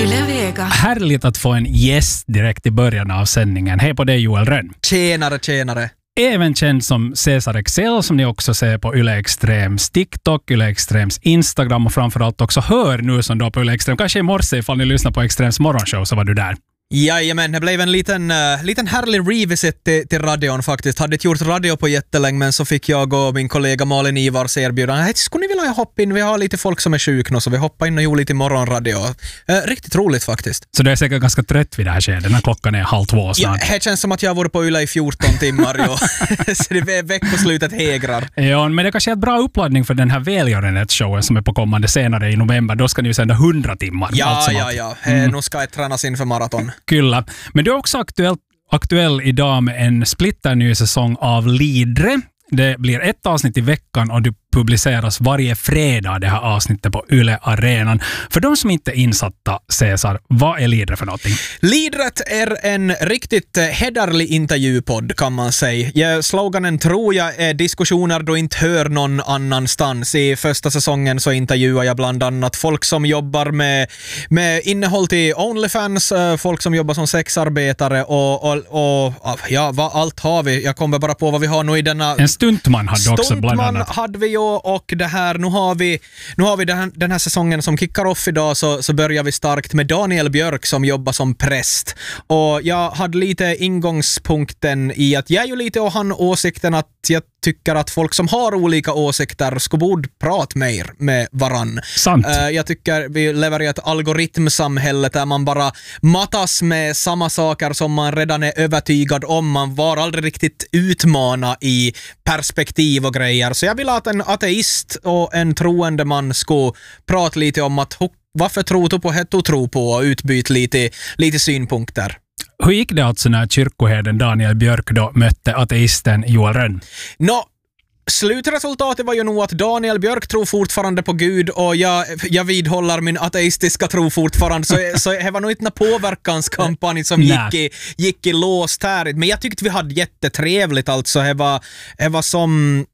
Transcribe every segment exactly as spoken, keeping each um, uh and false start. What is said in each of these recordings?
Yle Vega. Härligt att få en gäst direkt i början av sändningen. Hej på dig Joel Rönn. Tjenare, tjenare. Även känd som Cesar Excel som ni också ser på Yle Extrems TikTok, Yle Extrems Instagram och framförallt också hör nu som då på Yle Extrem. Kanske i morse ifall ni lyssnar på Extrems morgonshow så var du där. Jajamän, det blev en liten, uh, liten härlig revisit till, till radion faktiskt. Hade inte gjort radio på jättelänge, men så fick jag och min kollega Malin Ivars erbjudande. Hej, skulle ni vilja hoppa in? Vi har lite folk som är sjuk nu, så vi hoppar in och gjorde lite morgonradio. Uh, riktigt roligt faktiskt. Så du är säkert ganska trött vid det här skedet när klockan är halv två snart. Ja, det känns som att jag har varit på Yle i fjorton timmar. Jo. Så det är veckoslutet hägrar. Ja, men det kanske är ett bra uppladdning för den här välgörenhetsshowen som är på kommande senare i november. Då ska ni ju sända hundra timmar. Ja, ja, ja. Mm. Nu ska jag tränas in för maraton. Kyllä. Men du är också aktuell, aktuell idag med en splitterny säsong av Lidre. Det blir ett avsnitt i veckan och du publiceras varje fredag det här avsnittet på Yle Arenan. För de som inte är insatta, Cesar, vad är Lidre för någonting? Lidret är en riktigt hederlig intervjupodd kan man säga. Ja, sloganen tror jag är diskussioner du inte hör någon annanstans. I första säsongen så intervjuar jag bland annat folk som jobbar med, med innehåll till OnlyFans, folk som jobbar som sexarbetare och, och, och ja, vad allt har vi? Jag kommer bara på vad vi har nu i denna... En stuntman hade också stuntman bland annat. hade vi ju och det här, nu har vi, nu har vi den här, den här säsongen som kickar off idag så, så börjar vi starkt med Daniel Björk som jobbar som präst. Och jag hade lite ingångspunkten i att jag är ju lite och han åsikten att jag tycker att folk som har olika åsikter ska borde prata mer med varann. Sant. Uh, jag tycker vi lever i ett algoritmsamhälle där man bara matas med samma saker som man redan är övertygad om. Man var aldrig riktigt utmana i perspektiv och grejer. Så jag vill att en ateist och en troende man ska prata lite om att varför tror du på hette och tro på och utbyta lite, lite synpunkter. Hur gick det alltså när kyrkoherden Daniel Björk då mötte ateisten Joel Rönn? Nå, slutresultatet var ju nog att Daniel Björk tror fortfarande på Gud och jag, jag vidhåller min ateistiska tro fortfarande. Så, så det var nog inte en påverkanskampanj som gick i, gick i låst här. Men jag tyckte vi hade jättetrevligt alltså. Det var, det var som...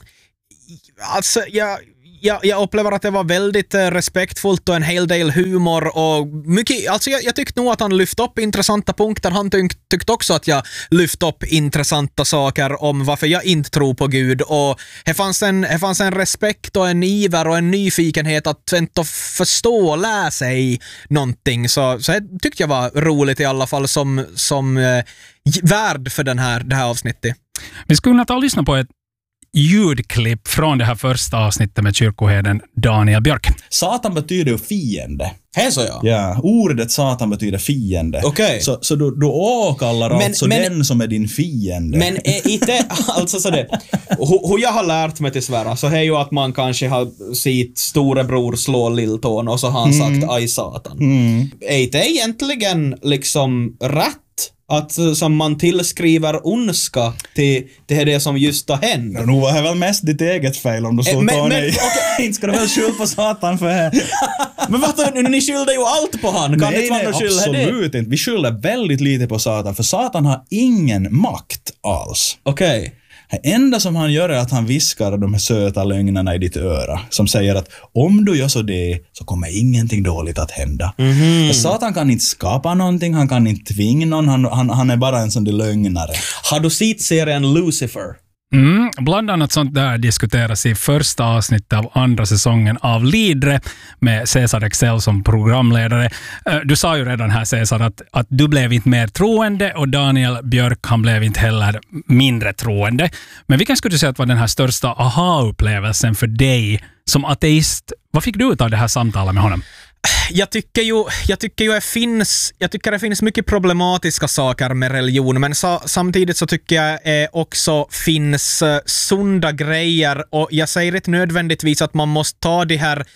Alltså, jag... Jag, jag upplever att det var väldigt eh, respektfullt och en hel del humor och mycket, alltså jag, jag tyckte nog att han lyfte upp intressanta punkter. Han tyck, tyckte också att jag lyfte upp intressanta saker om varför jag inte tror på Gud och det fanns en, det fanns en respekt och en iver och en nyfikenhet att inte förstå och lära sig någonting. Så, så det tyckte jag var roligt i alla fall som, som eh, värd för den här, det här avsnittet. Vi skulle kunna ta och lyssna på ett ljudklipp från det här första avsnittet med kyrkoherden Daniel Björk. Satan betyder ju fiende. Hej så ja. Ja, ordet Satan betyder fiende. Okej. Okay. Så, så du, du åkallar men, alltså men, den som är din fiende. Men är inte, alltså så det, hur jag har lärt mig till svära så är ju att man kanske har sitt storebror slå lilltån och så har han mm. sagt aj Satan. Mm. Är det egentligen liksom rätt? Att som man tillskriver ondska till, till det som just har hänt. Ja, nu var det väl mest ditt eget fel om du så tar nej. Okay. Inte ska du väl skylla på Satan för det. Men vad, ni skyller ju allt på han. Kan nej, nej, absolut det? Inte. Vi skyller väldigt lite på Satan. För Satan har ingen makt alls. Okej. Okay. Det enda som han gör är att han viskar de här söta lögnerna i ditt öra. Som säger att om du gör så det så kommer ingenting dåligt att hända. Mm-hmm. Satan kan inte skapa någonting, han kan inte tvinga någon, han, han, han är bara en sån där lögnare. Har du sett serien Lucifer? Mm, bland annat sånt där diskuteras i första avsnittet av andra säsongen av Lidre med Cesar Excel som programledare. Du sa ju redan här Cesar att, att du blev inte mer troende och Daniel Björk han blev inte heller mindre troende. Men vilken skulle du säga att var den här största aha-upplevelsen för dig som ateist? Vad fick du ut av det här samtalet med honom? Jag tycker ju, jag tycker ju det finns, jag tycker det finns mycket problematiska saker med religion, men så, samtidigt så tycker jag eh, också finns eh, sunda grejer och jag säger inte nödvändigtvis att man måste ta de här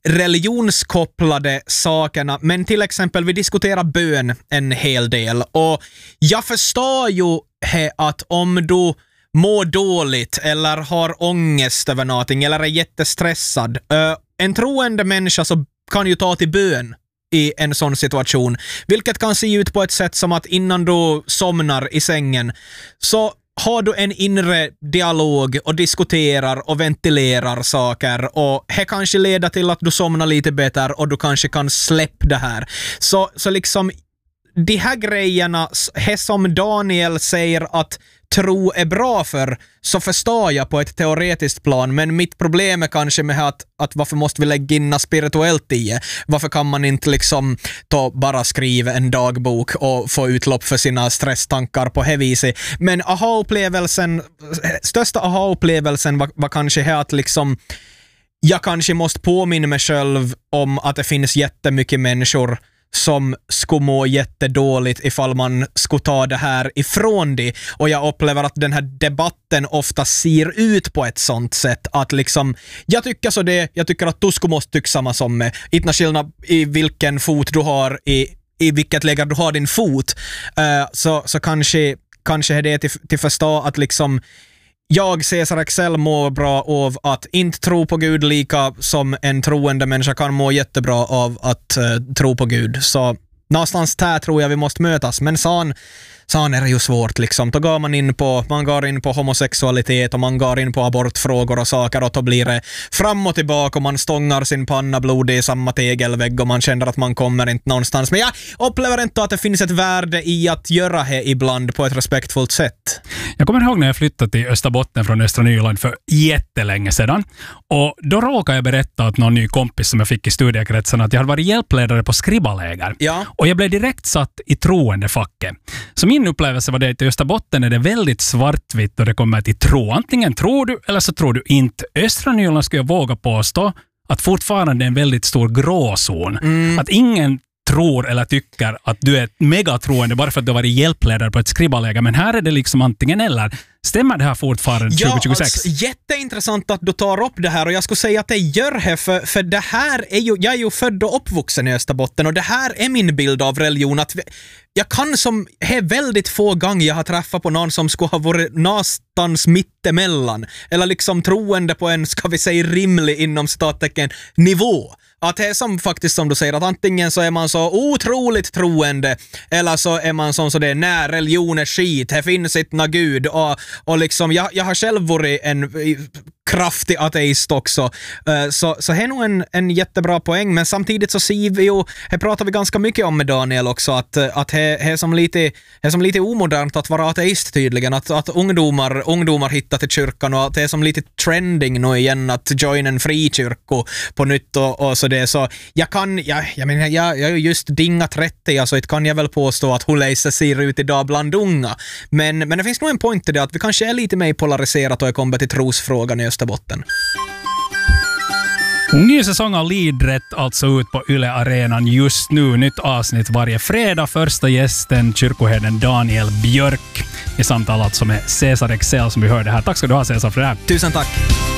religionskopplade sakerna, men till exempel vi diskuterar bön en hel del och jag förstår ju he, att om du mår dåligt eller har ångest över någonting eller är jättestressad, eh, en troende människa så kan ju ta till bön i en sån situation. Vilket kan se ut på ett sätt som att innan du somnar i sängen så har du en inre dialog och diskuterar och ventilerar saker och det kanske leder till att du somnar lite bättre och du kanske kan släppa det här. Så, så liksom de här grejerna, det som Daniel säger att tro är bra för, så förstår jag på ett teoretiskt plan, men mitt problem är kanske med att, att varför måste vi lägga in spirituellt i det? Varför kan man inte liksom ta, bara skriva en dagbok och få utlopp för sina stresstankar på det viset? Men aha-upplevelsen, största aha-upplevelsen var, var kanske här att liksom jag kanske måste påminna mig själv om att det finns jättemycket människor som skulle må jättedåligt ifall man skulle ta det här ifrån det. Och jag upplever att den här debatten ofta ser ut på ett sånt sätt att liksom, jag tycker så det, jag tycker att du skulle måste tycka samma som mig. Inte skillnad i vilken fot du har, i, i vilket läge du har din fot. Uh, så, så kanske, kanske är det till, till förstå att liksom jag, Cesar Axel, mår bra av att inte tro på Gud lika som en troende människa kan må jättebra av att uh, tro på Gud. Så någonstans där tror jag vi måste mötas. Men sån, sån är det ju svårt liksom. Då går man in på, man går in på homosexualitet och man går in på abortfrågor och saker och då blir det fram och tillbaka och man stångar sin panna blodig i samma tegelvägg och man känner att man kommer inte någonstans. Men jag upplever inte att det finns ett värde i att göra det ibland på ett respektfullt sätt. Jag kommer ihåg när jag flyttade till Österbotten från Östra Nyland för jättelänge sedan. Och då råkade jag berätta åt någon ny kompis som jag fick i studiekretsen att jag hade varit hjälpledare på skribbaläger. Ja. Och jag blev direkt satt i troendefacket. Så min upplevelse var det att i Österbotten är det väldigt svartvitt och det kommer till tro. Antingen tror du eller så tror du inte. Östra Nyland skulle jag våga påstå att fortfarande är en väldigt stor gråzon. Mm. Att ingen tror eller tycker att du är megatroende bara för att du har varit hjälpledare på ett skribbaläger. Men här är det liksom antingen eller. Stämmer det här fortfarande tjugo tjugosex? Ja, alltså, jätteintressant att du tar upp det här och jag skulle säga att det gör det för, för det här är ju, jag är ju född och uppvuxen i Österbotten och det här är min bild av religion att vi, jag kan som, det är väldigt få gånger jag har träffat på någon som skulle ha varit någonstans mittemellan eller liksom troende på en, ska vi säga, rimlig inom stattecken nivå. Att det är som faktiskt som du säger att antingen så är man så otroligt troende eller så är man som så det är när religion är skit, det finns inte någon gud och, och liksom jag, jag har själv varit en kraftig ateist också så, så det är nog en, en jättebra poäng men samtidigt så ser vi ju, här pratar vi ganska mycket om med Daniel också att, att det är som lite, är som lite omodernt att vara ateist tydligen att, att ungdomar, ungdomar hittar till kyrkan och att det är som lite trending nu igen att join en frikyrko på nytt och, och så det så jag kan, jag, jag menar jag, jag är just dinga trettio alltså det kan jag väl påstå att hur läser ser ut idag bland unga men, men det finns nog en point till det att vi kanske är lite mer polariserat och jag kommer till trosfrågan i Österbotten. Ny säsong av Lidrätt alltså ut på Yle Arenan just nu. Nytt avsnitt varje fredag. Första gästen, kyrkoherden Daniel Björk. I samtal alltså med Cesar Excel som vi hörde här. Tack ska du ha Cesar för det här. Tusen tack.